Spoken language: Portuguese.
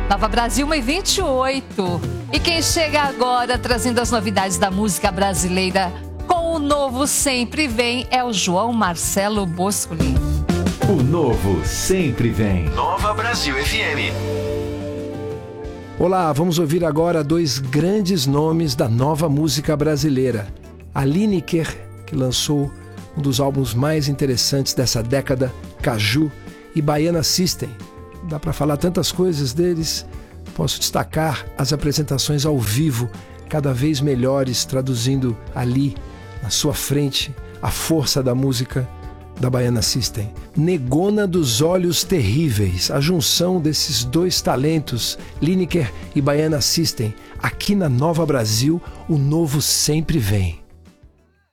Nova Brasil 1h28. E quem chega agora trazendo as novidades da música brasileira com o novo Sempre Vem é o João Marcelo Boscoli. O novo Sempre Vem. Nova Brasil FM. Olá, vamos ouvir agora dois grandes nomes da nova música brasileira. A Lineker, que lançou um dos álbuns mais interessantes dessa década, Caju, e Baiana System. Dá para falar tantas coisas deles. Posso destacar as apresentações ao vivo, cada vez melhores, traduzindo ali, na sua frente, a força da música da Baiana System. Negona dos Olhos Terríveis, a junção desses dois talentos, Lineker e Baiana System, aqui na Nova Brasil, o novo Sempre Vem.